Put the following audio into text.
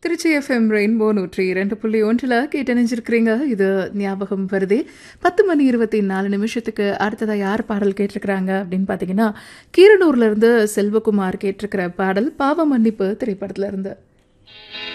Trichy FM rainbow 102.1 கேட்டணிஞ்சிருக்கிறீங்க. இது ஞாபகம் வருதே. 10:24 அடுத்ததா யார் பாடல் கேட்டிருக்கிறாங்க அப்படின்னு பார்த்தீங்கன்னா, கீரனூர்ல இருந்து செல்வகுமார் கேட்டிருக்கிற பாடல் பாவ மன்னிப்பு திரைப்படத்துல இருந்து.